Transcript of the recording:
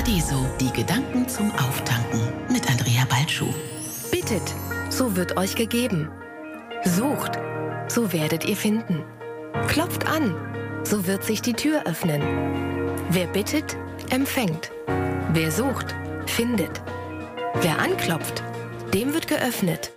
Paradiso, die Gedanken zum Auftanken mit Andrea Balschuh. Bittet, so wird euch gegeben. Sucht, so werdet ihr finden. Klopft an, so wird sich die Tür öffnen. Wer bittet, empfängt. Wer sucht, findet. Wer anklopft, dem wird geöffnet.